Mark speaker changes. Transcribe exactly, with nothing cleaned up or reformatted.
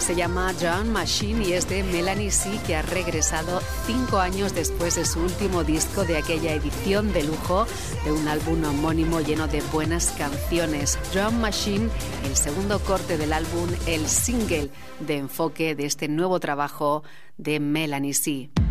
Speaker 1: Se llama Drum Machine y es de Melanie C, que ha regresado cinco años después de su último disco, de aquella edición de lujo de un álbum homónimo lleno de buenas canciones. Drum Machine, el segundo corte del álbum, el single de enfoque de este nuevo trabajo de Melanie C.